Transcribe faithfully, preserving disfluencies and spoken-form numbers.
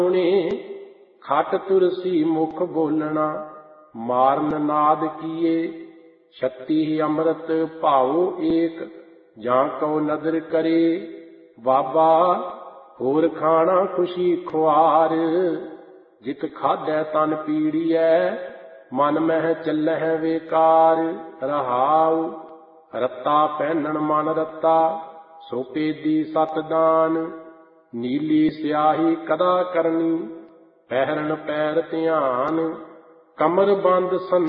खट तुरसी मुख बोलना मारन नाद किए छत्ती अमृत भाओ एक जां को नदर करे बाबा होर खाना खुशी खुआर जित खादै तन पीड़ियै मन मह चलह बेकार रहाऊ रत्ता पहनन मन रत्ता सो पेदी सत दान नीली स्याही कदा करनी ਪਹਿਰਨ ਪੈਰ ਧਿਆਨ ਕਮਰ ਬੰਦ